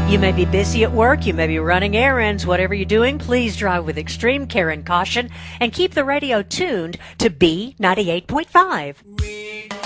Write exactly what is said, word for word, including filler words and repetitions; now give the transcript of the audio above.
You may be busy at work, you may be running errands, whatever you're doing, please drive with extreme care and caution and keep the radio tuned to B ninety-eight point five.